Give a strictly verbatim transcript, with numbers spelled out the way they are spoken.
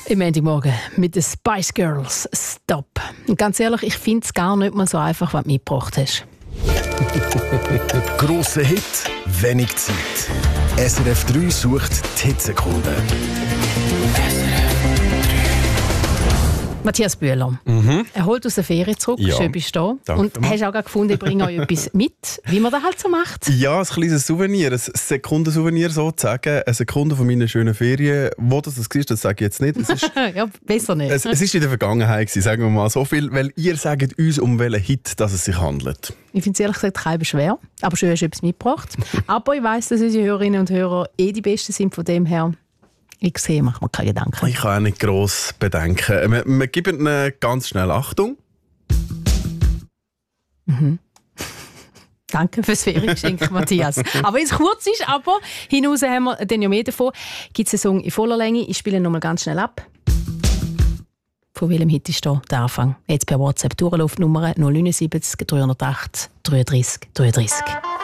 Im Montagmorgen mit den Spice Girls Stop. Und ganz ehrlich, ich finde es gar nicht mal so einfach, was du mitgebracht hast. Grosser Hit, wenig Zeit. S R F drei sucht die Hitsekunden. Matthias Bühler, Mhm. er holt aus der Ferien zurück, Ja. schön bist du da. Danke Und mal. hast auch gerade gefunden, ich bringe euch etwas mit, wie man das halt so macht. Ja, ein kleines Souvenir, ein Sekundensouvenir sozusagen. Eine Sekunde von meiner schönen Ferien. Wo das war, das sage ich jetzt nicht. Es ist, Ja, besser nicht. es, es ist in der Vergangenheit gewesen, sagen wir mal so viel, weil ihr sagt uns, um welchen Hit dass es sich handelt. Ich finde es ehrlich gesagt kein Beschwer, aber schön hast du etwas mitgebracht. Aber ich weiss, dass unsere Hörerinnen und Hörer eh die Besten sind, von dem her, ich sehe, macht mir keine Gedanken. Ich kann auch nicht gross bedenken. Wir, wir geben ihnen ganz schnell Achtung. Danke fürs Feriengeschenk, Matthias. Aber wenn es kurz ist, aber hinaus haben wir dann ja mehr davon. Gibt es einen Song in voller Länge? Ich spiele ihn nochmal ganz schnell ab. Von welchem Hit ist da der Anfang? Jetzt per WhatsApp Durchlaufnummer null neun sieben drei null acht drei drei drei drei.